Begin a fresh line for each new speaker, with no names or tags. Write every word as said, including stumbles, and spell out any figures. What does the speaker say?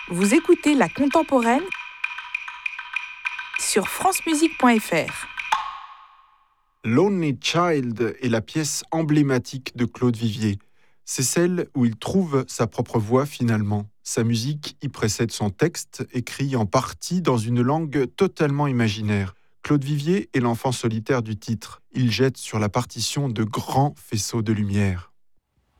Vous écoutez La Contemporaine sur francemusique point f r.
Lonely Child est la pièce emblématique de Claude Vivier. C'est celle où il trouve sa propre voix finalement. Sa musique y précède son texte, écrit en partie dans une langue totalement imaginaire. Claude Vivier est l'enfant solitaire du titre. Il jette sur la partition de grands faisceaux de lumière.